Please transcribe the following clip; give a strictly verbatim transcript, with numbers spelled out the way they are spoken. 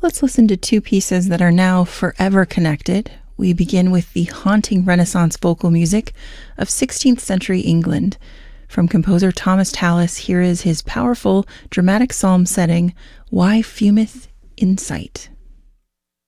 Let's listen to two pieces that are now forever connected. We begin with the haunting Renaissance vocal music of sixteenth century England. From composer Thomas Tallis, here is his powerful dramatic psalm setting, Why Fumeth Insight.